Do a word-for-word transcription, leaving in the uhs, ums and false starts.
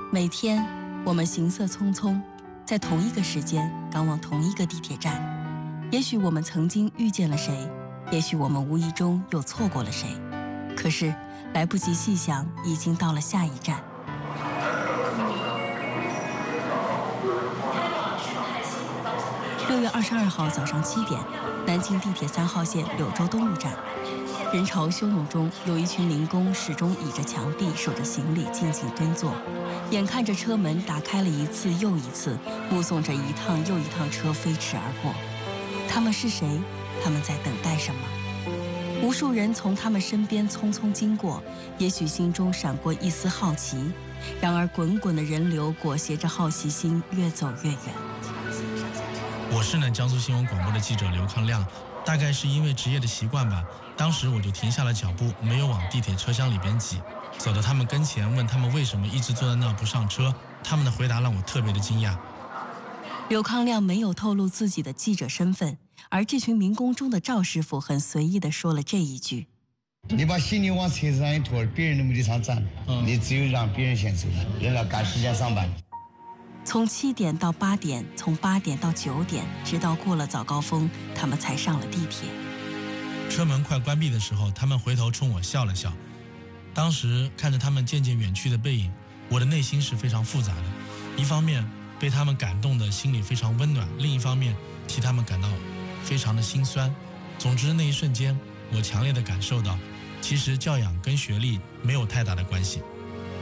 每天，我们行色匆匆，在同一个时间赶往同一个地铁站。也许我们曾经遇见了谁，也许我们无意中又错过了谁。可是，来不及细想，已经到了下一站。六月二十二号早上七点，南京地铁三号线柳州东路站。人潮汹涌中，有一群民工始终倚着墙壁，守着行李，静静蹲坐，眼看着车门打开了一次又一次，目送着一趟又一趟车飞驰而过。他们是谁？他们在等待什么？无数人从他们身边匆匆经过，也许心中闪过一丝好奇，然而滚滚的人流裹挟着好奇心越走越远。 我是呢江苏新闻广播的记者刘康亮，大概是因为职业的习惯吧，当时我就停下了脚步，没有往地铁车厢里边挤，走到他们跟前，问他们为什么一直坐在那不上车。他们的回答让我特别的惊讶。 刘康亮没有透露自己的记者身份，而这群民工中的赵师傅很随意地说了这一句： 你把行李往车子上一拖，别人都没地方站，嗯、你只有让别人先走，人要赶时间上班。 从七点到八点，从八点到九点，直到过了早高峰，他们才上了地铁。 车门快关闭的时候，他们回头冲我笑了笑。当时看着他们渐渐远去的背影，我的内心是非常复杂的。一方面被他们感动的心里非常温暖，另一方面替他们感到非常的心酸。总之那一瞬间，我强烈的感受到，其实教养跟学历没有太大的关系。